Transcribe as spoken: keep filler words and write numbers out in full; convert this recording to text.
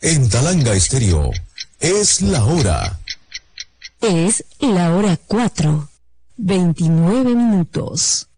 En Talanga Estéreo, es la hora. Es la hora cuatro, veintinueve minutos.